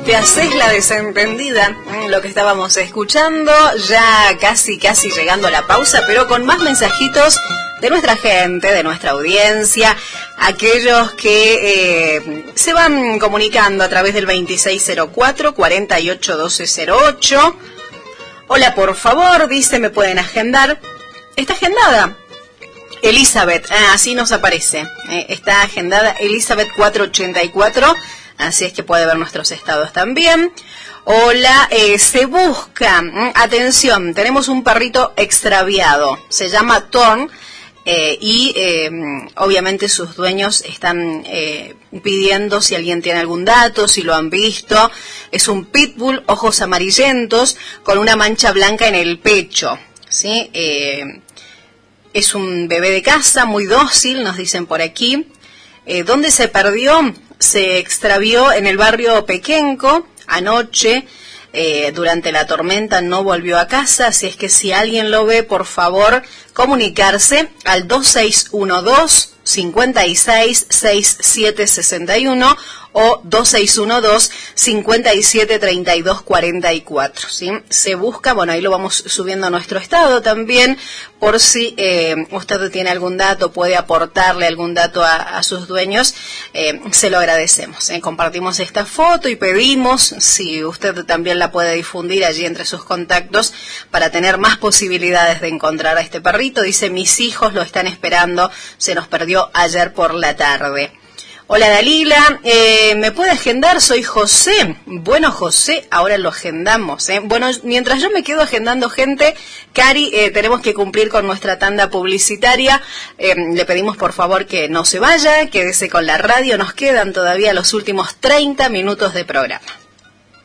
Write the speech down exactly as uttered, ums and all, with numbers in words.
Te haces la desentendida, lo que estábamos escuchando, ya casi casi llegando a la pausa, pero con más mensajitos de nuestra gente, de nuestra audiencia, aquellos que eh, se van comunicando a través del veintiséis cero cuatro, cuarenta y ocho doce cero ocho. Hola, por favor, dice, me pueden agendar. Está agendada Elizabeth, ah, así nos aparece, eh, está agendada Elizabeth cuatrocientos ochenta y cuatro, así es que puede ver nuestros estados también. Hola, eh, se busca, mm, atención, tenemos un perrito extraviado, se llama Thorn, eh, y eh, obviamente sus dueños están eh, pidiendo si alguien tiene algún dato, si lo han visto. Es un pitbull, ojos amarillentos, con una mancha blanca en el pecho, ¿sí? Eh, es un bebé de casa, muy dócil, nos dicen por aquí. Eh, ¿Dónde se perdió? Se extravió en el barrio Pequenco anoche, eh, durante la tormenta no volvió a casa, así es que si alguien lo ve, por favor, comunicarse al dos seis uno dos, cinco seis, seis siete seis uno o dos seis uno dos, cinco siete tres dos cuatro cuatro, ¿sí? Se busca, bueno, ahí lo vamos subiendo a nuestro estado también, por si eh, usted tiene algún dato, puede aportarle algún dato a, a sus dueños, eh, se lo agradecemos, ¿eh? Compartimos esta foto y pedimos si usted también la puede difundir allí entre sus contactos para tener más posibilidades de encontrar a este perrito. Dice, mis hijos lo están esperando, se nos perdió ayer por la tarde. Hola Dalila, eh, ¿me puede agendar? Soy José. Bueno, José, ahora lo agendamos, ¿eh? Bueno, mientras yo me quedo agendando gente, Cari, eh, tenemos que cumplir con nuestra tanda publicitaria. Eh, le pedimos por favor que no se vaya, quédese con la radio, nos quedan todavía los últimos treinta minutos de programa.